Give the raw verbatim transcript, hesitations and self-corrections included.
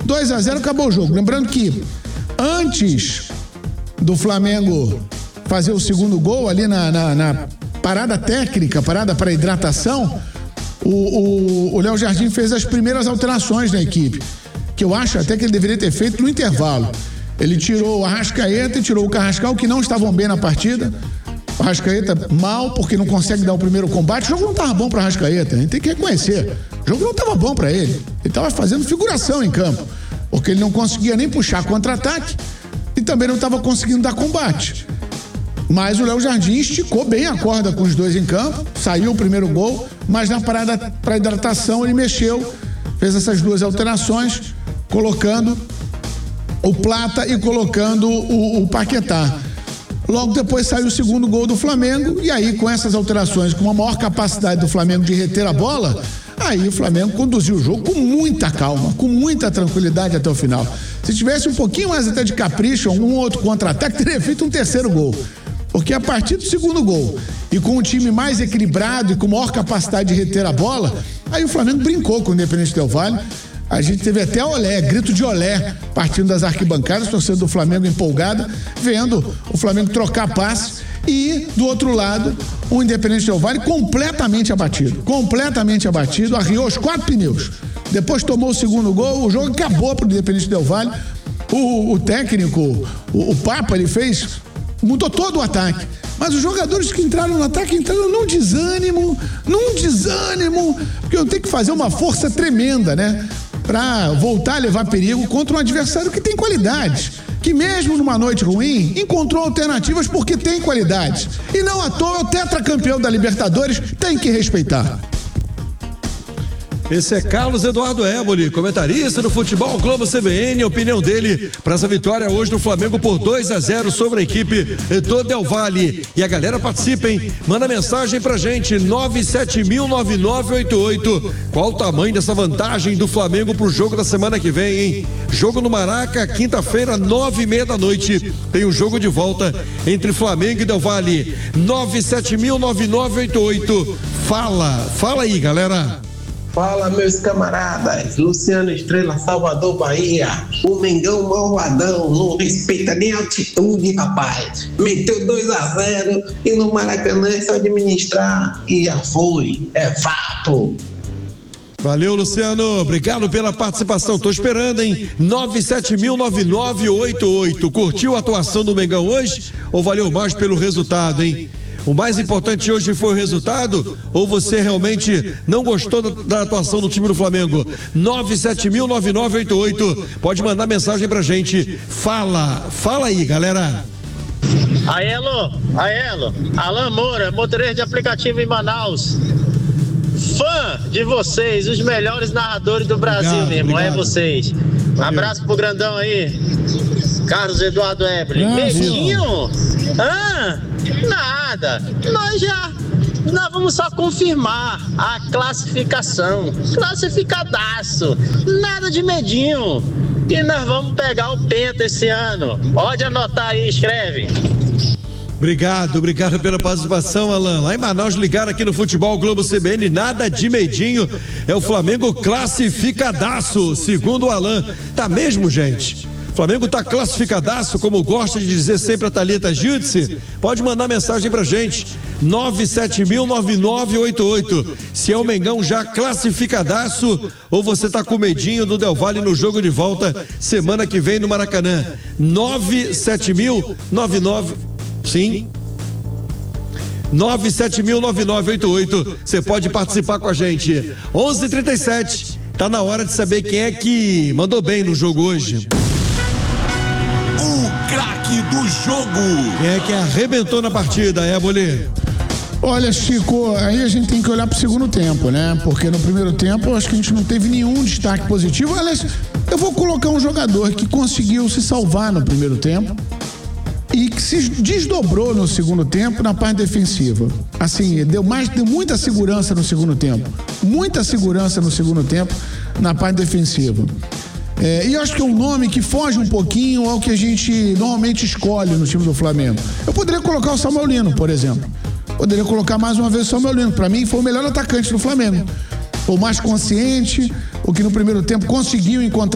dois a zero, acabou o jogo. Lembrando que antes do Flamengo fazer o segundo gol ali na, na, na parada técnica, parada para hidratação, o Léo Jardim fez as primeiras alterações na equipe, que eu acho até que ele deveria ter feito no intervalo. Ele tirou o Arrascaeta e tirou o Carrascal, que não estavam bem na partida. O Arrascaeta mal, porque não consegue dar o primeiro combate. O jogo não estava bom para o Arrascaeta, a gente tem que reconhecer. O jogo não estava bom para ele. Ele estava fazendo figuração em campo, porque ele não conseguia nem puxar contra-ataque e também não estava conseguindo dar combate. Mas o Léo Jardim esticou bem a corda com os dois em campo, saiu o primeiro gol, mas na parada para hidratação ele mexeu, fez essas duas alterações, colocando o Plata e colocando o, o Paquetá. Logo depois saiu o segundo gol do Flamengo, e aí com essas alterações, com a maior capacidade do Flamengo de reter a bola, aí o Flamengo conduziu o jogo com muita calma, com muita tranquilidade até o final. Se tivesse um pouquinho mais até de capricho, um outro contra-ataque, teria feito um terceiro gol. Porque a partir do segundo gol, e com o time mais equilibrado e com maior capacidade de reter a bola, aí o Flamengo brincou com o Independente Del Valle. A gente teve até olé, grito de olé, partindo das arquibancadas, torcendo do Flamengo empolgada, vendo o Flamengo trocar passes, e do outro lado, o Independente Del Valle completamente abatido, completamente abatido, arriou os quatro pneus. Depois tomou o segundo gol, o jogo acabou para o Independente Del Valle. O, o técnico, o, o Papa, ele fez... mudou todo o ataque, mas os jogadores que entraram no ataque entraram num desânimo, num desânimo, porque eu tenho que fazer uma força tremenda, né, pra voltar a levar perigo contra um adversário que tem qualidade, que mesmo numa noite ruim, encontrou alternativas porque tem qualidade, e não à toa o tetracampeão da Libertadores tem que respeitar. Esse é Carlos Eduardo Éboli, comentarista do Futebol Globo C B N, a opinião dele para essa vitória hoje do Flamengo por dois a zero sobre a equipe do Del Valle. E a galera participa, hein? Manda mensagem pra gente, nove sete mil nove nove oito oito. Qual o tamanho dessa vantagem do Flamengo pro jogo da semana que vem, hein? Jogo no Maraca, quinta-feira, nove e meia da noite. Tem um jogo de volta entre Flamengo e Del Valle. nove sete mil nove nove oito oito. Fala, fala aí, galera. Fala, meus camaradas, Luciano Estrela, Salvador, Bahia. O Mengão malvadão, não respeita nem a altitude, rapaz. Meteu dois a zero e no Maracanã é só administrar e já foi, é fato. Valeu, Luciano, obrigado pela participação, tô esperando, hein? nove sete mil nove nove oito oito. Curtiu a atuação do Mengão hoje ou valeu mais pelo resultado, hein? O mais importante hoje foi o resultado ou você realmente não gostou da, da atuação do time do Flamengo? nove sete mil nove nove oito oito. Pode mandar mensagem pra gente. Fala, fala aí, galera. Aelo, Aelo, Alan Moura, motorista de aplicativo em Manaus. Fã de vocês, os melhores narradores do Brasil, obrigado, meu irmão, obrigado. É vocês. Um abraço pro grandão aí, Carlos Eduardo Éboli. Medinho? Ah, nada. Nós já, nós vamos só confirmar a classificação. Classificadaço. Nada de medinho. E nós vamos pegar o Penta esse ano. Pode anotar aí, escreve. Obrigado, obrigado pela participação, Alan. Lá em Manaus, ligaram aqui no Futebol Globo C B N, nada de medinho, é o Flamengo classificadaço, segundo o Alan. Tá mesmo, gente? O Flamengo tá classificadaço, como gosta de dizer sempre a Thalita Giudice? Pode mandar mensagem pra gente, nove sete mil nove nove oito oito. Se é o Mengão já classificadaço ou você tá com medinho do Del Valle no jogo de volta semana que vem no Maracanã. nove sete mil nove nove Sim. nove sete mil nove nove oito oito. Você pode participar com a gente. onze e trinta e sete. Tá na hora de saber quem é que mandou bem no jogo hoje. O craque do jogo. Quem é que arrebentou na partida, Éboli? Olha, Chico, aí a gente tem que olhar pro segundo tempo, né? Porque no primeiro tempo eu acho que a gente não teve nenhum destaque positivo. Aliás, eu vou colocar um jogador que conseguiu se salvar no primeiro tempo e que se desdobrou no segundo tempo na parte defensiva. Assim, deu mais, deu muita segurança no segundo tempo. Muita segurança no segundo tempo na parte defensiva. É, e eu acho que é um nome que foge um pouquinho ao que a gente normalmente escolhe no time do Flamengo. Eu poderia colocar o Samuel Lino, por exemplo. Poderia colocar mais uma vez o Samuel Lino. Para mim, foi o melhor atacante do Flamengo. Foi o mais consciente, o que no primeiro tempo conseguiu encontrar